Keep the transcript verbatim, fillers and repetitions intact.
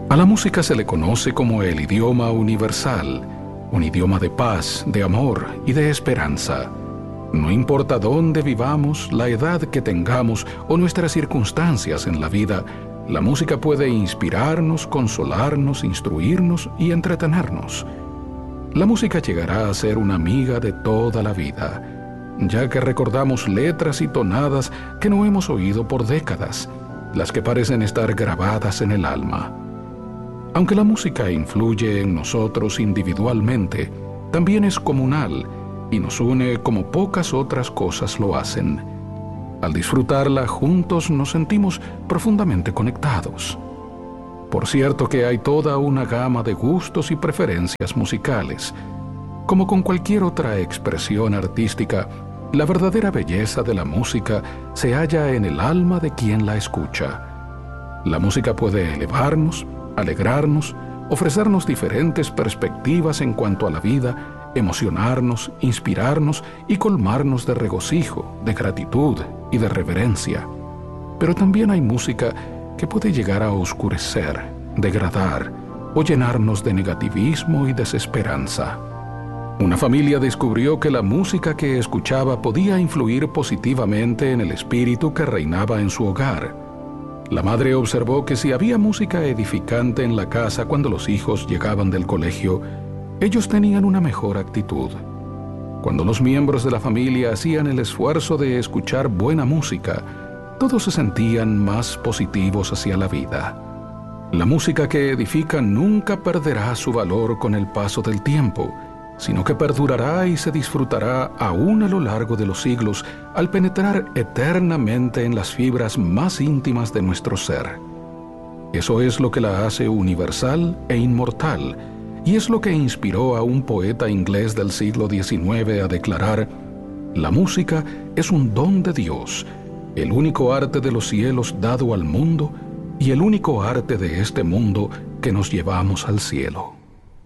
A la música se le conoce como el idioma universal, un idioma de paz, de amor y de esperanza. No importa dónde vivamos, la edad que tengamos o nuestras circunstancias en la vida, la música puede inspirarnos, consolarnos, instruirnos y entretenernos. La música llegará a ser una amiga de toda la vida, ya que recordamos letras y tonadas que no hemos oído por décadas, las que parecen estar grabadas en el alma. Aunque la música influye en nosotros individualmente, también es comunal y nos une como pocas otras cosas lo hacen. Al disfrutarla juntos nos sentimos profundamente conectados. Por cierto que hay toda una gama de gustos y preferencias musicales. Como con cualquier otra expresión artística, la verdadera belleza de la música se halla en el alma de quien la escucha. La música puede elevarnos, alegrarnos, ofrecernos diferentes perspectivas en cuanto a la vida, emocionarnos, inspirarnos y colmarnos de regocijo, de gratitud y de reverencia. Pero también hay música que puede llegar a oscurecer, degradar o llenarnos de negativismo y desesperanza. Una familia descubrió que la música que escuchaba podía influir positivamente en el espíritu que reinaba en su hogar. La madre observó que si había música edificante en la casa cuando los hijos llegaban del colegio, ellos tenían una mejor actitud. Cuando los miembros de la familia hacían el esfuerzo de escuchar buena música, todos se sentían más positivos hacia la vida. La música que edifica nunca perderá su valor con el paso del tiempo, sino que perdurará y se disfrutará aún a lo largo de los siglos al penetrar eternamente en las fibras más íntimas de nuestro ser. Eso es lo que la hace universal e inmortal, y es lo que inspiró a un poeta inglés del siglo diecinueve a declarar: «La música es un don de Dios, el único arte de los cielos dado al mundo y el único arte de este mundo que nos llevamos al cielo».